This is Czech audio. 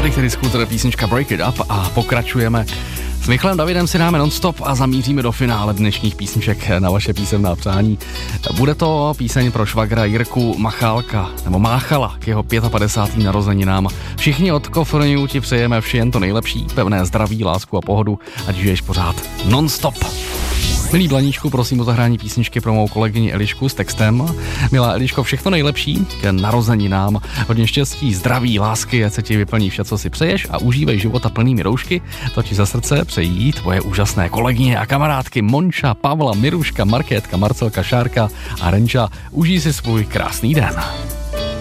Tedy Scooter, písnička Break It Up a pokračujeme. S Michalem Davidem si dáme non-stop a zamíříme do finále dnešních písniček na vaše písemná přání. Bude to píseň pro švagra Jirku Machálka, nebo Máchala k jeho 55. narozeninám. Všichni od Kofroniu ti přejeme vše jen to nejlepší, pevné zdraví, lásku a pohodu, ať žiješ pořád non-stop. Milý Blaníčku, prosím o zahrání písničky pro mou kolegyni Elišku s textem. Milá Eliško, všechno nejlepší k narozeninám. Hodně štěstí, zdraví, lásky, ať se ti vyplní vše, co si přeješ a užívej života plnými roušky. To ti za srdce přejí tvoje úžasné kolegyně a kamarádky Monča, Pavla, Miruška, Markétka, Marcelka, Šárka a Renča. Užij si svůj krásný den.